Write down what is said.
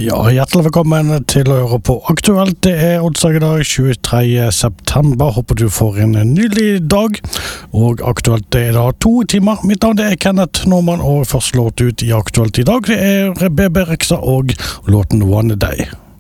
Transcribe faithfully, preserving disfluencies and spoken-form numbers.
Ja, hjertelig velkommen til å høre på Aktuelt. Det er onsdag i dag, tjuetredje september. Håper du får en nydelig dag. Og Aktuelt det er da to timer. Mitt navn det er Kenneth Norman, og først låt ut i Aktuelt i dag det er B B Rexha og låten One Day.